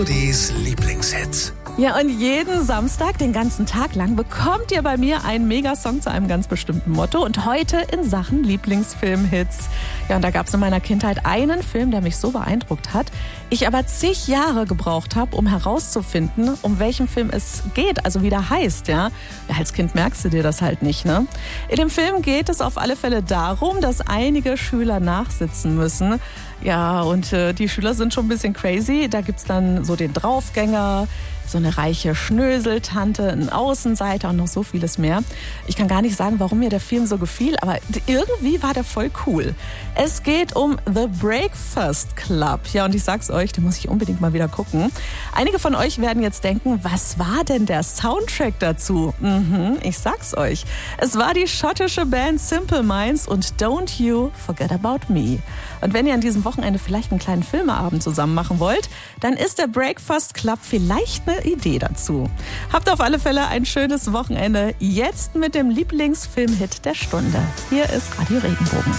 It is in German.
Die's Lieblingshits. Ja, und jeden Samstag, den ganzen Tag lang, bekommt ihr bei mir einen Megasong zu einem ganz bestimmten Motto. Und heute in Sachen Lieblingsfilmhits. Ja, und da gab es in meiner Kindheit einen Film, der mich so beeindruckt hat. Ich aber zig Jahre gebraucht habe, um herauszufinden, um welchen Film es geht, also wie der heißt, ja. Ja, als Kind merkst du dir das halt nicht, ne? In dem Film geht es auf alle Fälle darum, dass einige Schüler nachsitzen müssen. Ja, und die Schüler sind schon ein bisschen crazy. Da gibt's dann so den Draufgänger, so eine reiche Schnöseltante, einen Außenseiter und noch so vieles mehr. Ich kann gar nicht sagen, warum mir der Film so gefiel, aber irgendwie war der voll cool. Es geht um The Breakfast Club. Ja, und ich sag's euch, den muss ich unbedingt mal wieder gucken. Einige von euch werden jetzt denken, was war denn der Soundtrack dazu? Ich sag's euch. Es war die schottische Band Simple Minds und Don't You Forget About Me. Und wenn ihr an diesem Wochenende vielleicht einen kleinen Filmeabend zusammen machen wollt, dann ist der Breakfast Club vielleicht eine Idee dazu. Habt auf alle Fälle ein schönes Wochenende. Jetzt mit dem Lieblingsfilmhit der Stunde. Hier ist Radio Regenbogen.